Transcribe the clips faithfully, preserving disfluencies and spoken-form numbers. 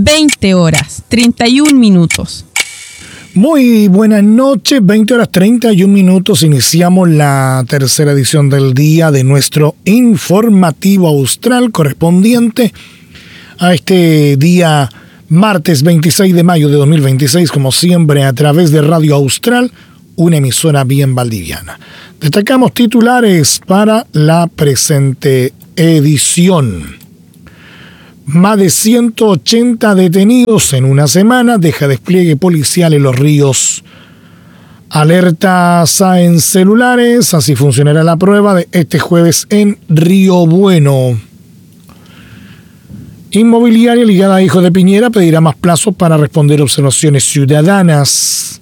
veinte horas, treinta y un minutos. Muy buenas noches, veinte horas treinta y un minutos. Iniciamos la tercera edición del día de nuestro informativo austral correspondiente a este día martes veintiséis de mayo de dos mil veintiséis, como siempre a través de Radio Austral, una emisora bien valdiviana. Destacamos titulares para la presente edición. Más de ciento ochenta detenidos en una semana, deja despliegue policial en los ríos. Alertas en celulares, así funcionará la prueba de este jueves en Río Bueno. Inmobiliaria ligada a Hijo de Piñera pedirá más plazos para responder observaciones ciudadanas.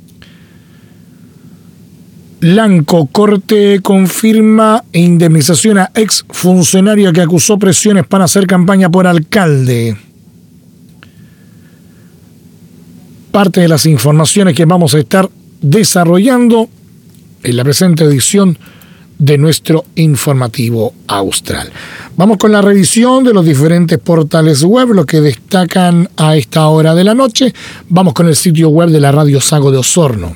Lanco, Corte confirma indemnización a ex funcionaria que acusó presiones para hacer campaña por alcalde. Parte de las informaciones que vamos a estar desarrollando en la presente edición de nuestro informativo austral. Vamos con la revisión de los diferentes portales web, lo que destacan a esta hora de la noche. Vamos con el sitio web de la Radio Sago de Osorno.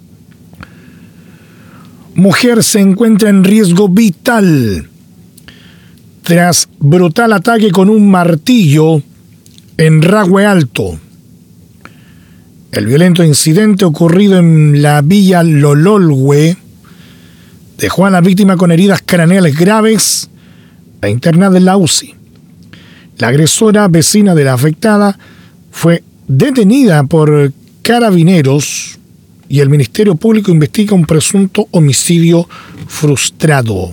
Mujer se encuentra en riesgo vital tras brutal ataque con un martillo en Rahue Alto. El violento incidente ocurrido en la villa Lololwe dejó a la víctima con heridas craneales graves e internada en la U C I. La agresora, vecina de la afectada, fue detenida por carabineros y el Ministerio Público investiga un presunto homicidio frustrado.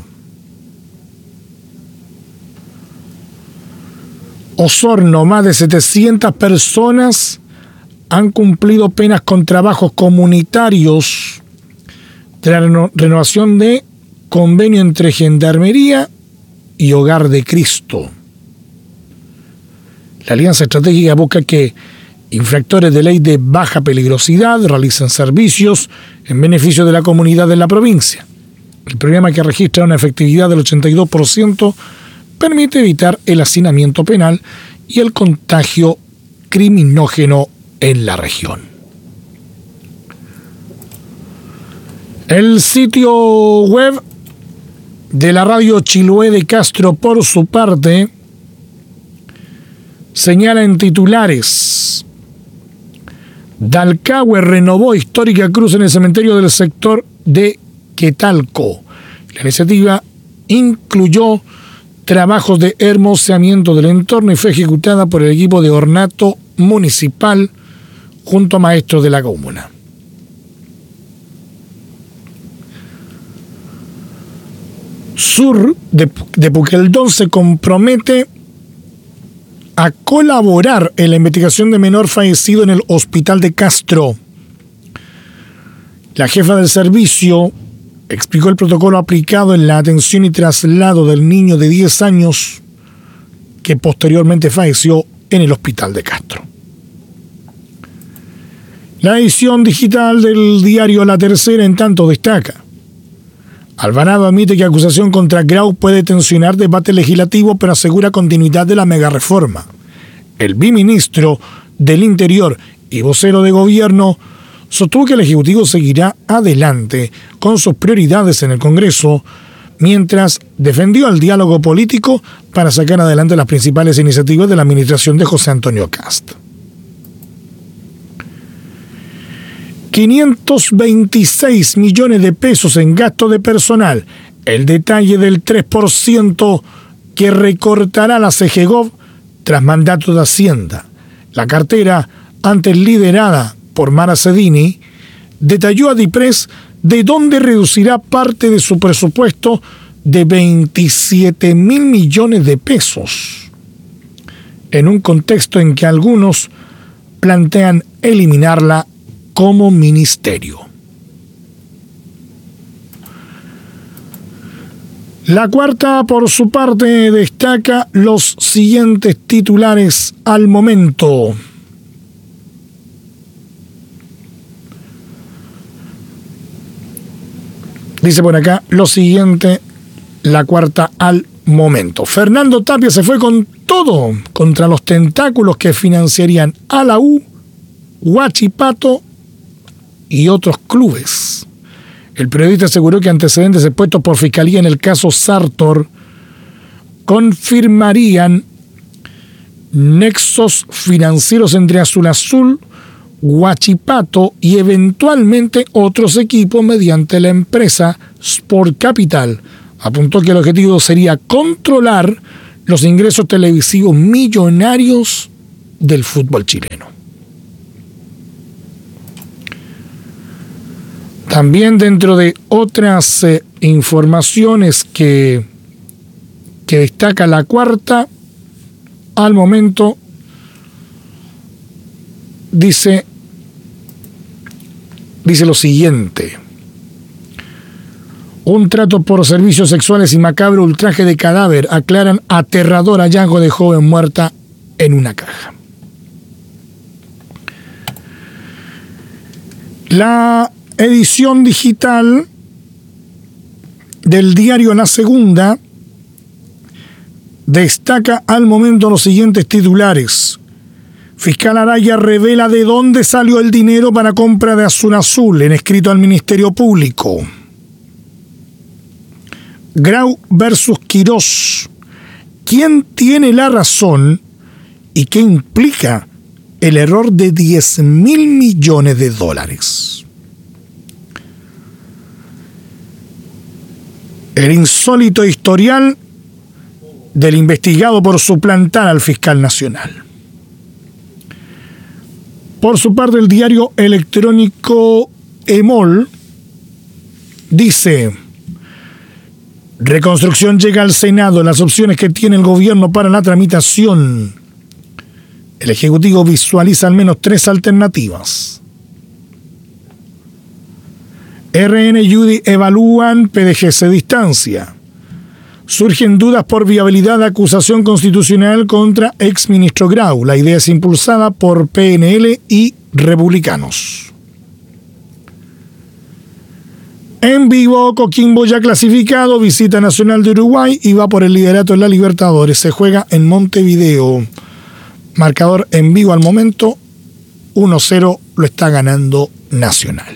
Osorno, más de setecientas personas han cumplido penas con trabajos comunitarios tras la renovación de convenio entre Gendarmería y Hogar de Cristo. La Alianza Estratégica busca que infractores de ley de baja peligrosidad realicen servicios en beneficio de la comunidad de la provincia. El programa, que registra una efectividad del ochenta y dos por ciento, permite evitar el hacinamiento penal y el contagio criminógeno en la región. El sitio web de la radio Chiloé de Castro, por su parte, señala en titulares: Dalcahue renovó histórica cruz en el cementerio del sector de Quetalco. La iniciativa incluyó trabajos de hermoseamiento del entorno y fue ejecutada por el equipo de ornato municipal junto a maestros de la comuna. Sur de, de Puqueldón se compromete a colaborar en la investigación de menor fallecido en el hospital de Castro. La jefa del servicio explicó el protocolo aplicado en la atención y traslado del niño de diez años que posteriormente falleció en el hospital de Castro. La edición digital del diario La Tercera, en tanto, destaca: Alvarado admite que acusación contra Grau puede tensionar debate legislativo, pero asegura continuidad de la megareforma. El viceministro del Interior y vocero de gobierno sostuvo que el Ejecutivo seguirá adelante con sus prioridades en el Congreso, mientras defendió el diálogo político para sacar adelante las principales iniciativas de la administración de José Antonio Kast. quinientos veintiséis millones de pesos en gasto de personal, el detalle del tres por ciento que recortará la CEGEGOV tras mandato de Hacienda. La cartera, antes liderada por Mara Cedini, detalló a DIPRES de dónde reducirá parte de su presupuesto de veintisiete mil millones de pesos, en un contexto en que algunos plantean eliminarla como ministerio. La Cuarta, por su parte, destaca los siguientes titulares al momento. Dice por acá lo siguiente, La Cuarta al momento. Fernando Tapia se fue con todo contra los tentáculos que financiarían a la U, Huachipato y otros clubes. El periodista aseguró que antecedentes expuestos por Fiscalía en el caso Sartor confirmarían nexos financieros entre Azul Azul, Huachipato y eventualmente otros equipos mediante la empresa Sport Capital. Apuntó que el objetivo sería controlar los ingresos televisivos millonarios del fútbol chileno. También dentro de otras eh, informaciones que, que destaca La Cuarta, al momento dice, dice lo siguiente: un trato por servicios sexuales y macabro ultraje de cadáver aclaran aterrador hallazgo de joven muerta en una caja. La edición digital del diario La Segunda destaca al momento los siguientes titulares. Fiscal Araya revela de dónde salió el dinero para compra de Azul Azul en escrito al Ministerio Público. Grau versus Quirós. ¿Quién tiene la razón y qué implica el error de diez mil millones de dólares? El insólito historial del investigado por suplantar al fiscal nacional. Por su parte, el diario electrónico Emol dice: reconstrucción llega al Senado, las opciones que tiene el gobierno para la tramitación. El Ejecutivo visualiza al menos tres alternativas. R N y U D I evalúan, P D G se distancia. Surgen dudas por viabilidad de acusación constitucional contra exministro Grau. La idea es impulsada por P N L y republicanos. En vivo, Coquimbo ya clasificado, visita Nacional de Uruguay y va por el liderato en la Libertadores. Se juega en Montevideo. Marcador en vivo al momento, uno cero lo está ganando Nacional.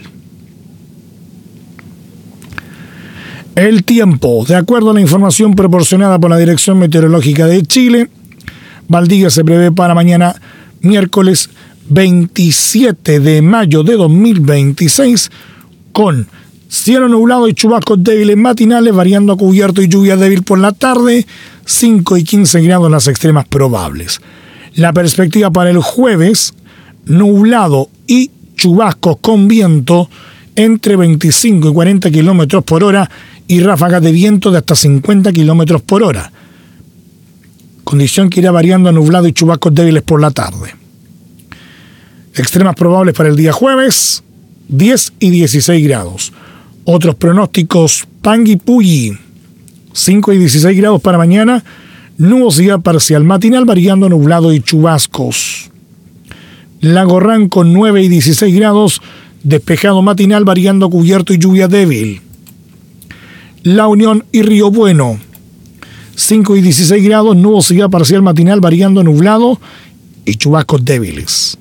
El tiempo, de acuerdo a la información proporcionada por la Dirección Meteorológica de Chile, Valdivia se prevé para mañana miércoles veintisiete de mayo de dos mil veintiséis con cielo nublado y chubascos débiles matinales, variando a cubierto y lluvia débil por la tarde, cinco y quince grados las extremas probables. La perspectiva para el jueves, nublado y chubascos con viento entre veinticinco y cuarenta kilómetros por hora y ráfagas de viento de hasta cincuenta kilómetros por hora. Condición que irá variando a nublado y chubascos débiles por la tarde. Extremas probables para el día jueves, diez y dieciséis grados. Otros pronósticos: Panguipulli, cinco y dieciséis grados para mañana, nubosidad parcial matinal variando a nublado y chubascos. Lago Ranco, nueve y dieciséis grados, despejado matinal variando a cubierto y lluvia débil. La Unión y Río Bueno, cinco y dieciséis grados, nubosidad parcial matinal variando a nublado y chubascos débiles.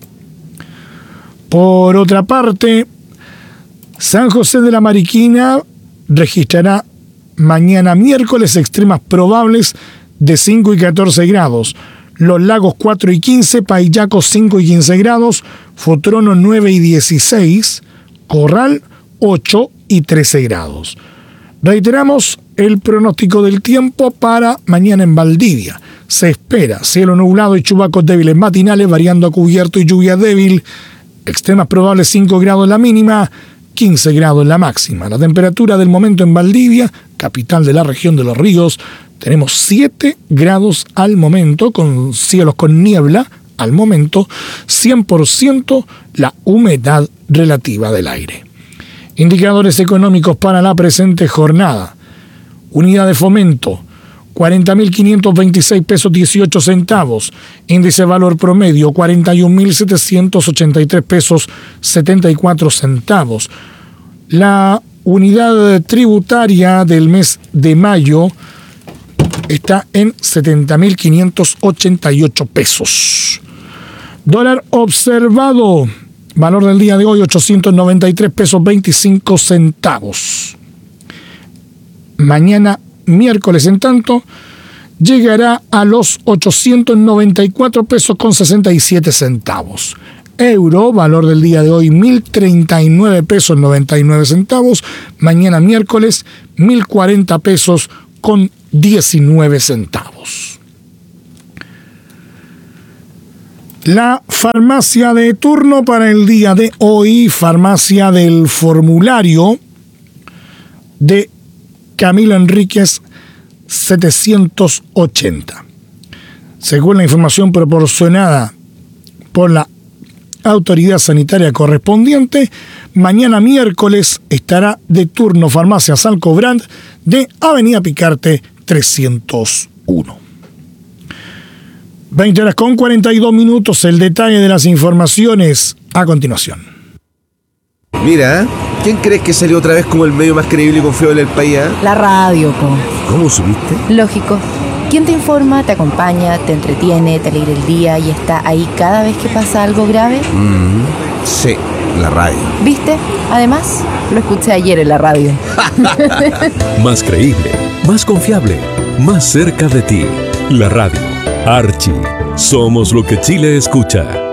Por otra parte, San José de la Mariquina registrará mañana miércoles extremas probables de cinco y catorce grados. Los Lagos cuatro y quince, Paillaco cinco y quince grados, Fotrono nueve y dieciséis, Corral ocho y trece grados. Reiteramos el pronóstico del tiempo para mañana en Valdivia. Se espera cielo nublado y chubascos débiles matinales variando a cubierto y lluvia débil. Extremas probables cinco grados la mínima, quince grados la máxima. La temperatura del momento en Valdivia, capital de la región de los ríos, tenemos siete grados al momento, con cielos con niebla al momento, cien por ciento la humedad relativa del aire. Indicadores económicos para la presente jornada. Unidad de fomento, cuarenta mil quinientos veintiséis pesos dieciocho centavos. Índice valor promedio, cuarenta y un mil setecientos ochenta y tres pesos setenta y cuatro centavos. La unidad tributaria del mes de mayo está en setenta mil quinientos ochenta y ocho pesos. Dólar observado, valor del día de hoy, ochocientos noventa y tres pesos veinticinco centavos. Mañana, miércoles, en tanto, llegará a los ochocientos noventa y cuatro pesos con sesenta y siete centavos. Euro, valor del día de hoy, mil treinta y nueve pesos noventa y nueve centavos. Mañana, miércoles, mil cuarenta pesos con diecinueve centavos. La farmacia de turno para el día de hoy, farmacia del formulario de Camilo Enríquez setecientos ochenta. Según la información proporcionada por la autoridad sanitaria correspondiente, mañana miércoles estará de turno farmacia Salcobrand de Avenida Picarte trescientos uno. veinte horas con cuarenta y dos minutos, el detalle de las informaciones a continuación. Mira, ¿quién crees que salió otra vez como el medio más creíble y confiable del país? ¿eh? La radio, po. ¿Cómo supiste? Lógico. ¿Quién te informa, te acompaña, te entretiene, te alegra el día y está ahí cada vez que pasa algo grave? Mm, sí, la radio. ¿Viste? Además, lo escuché ayer en la radio. Más creíble, más confiable, más cerca de ti. La radio. Archie. Somos lo que Chile escucha.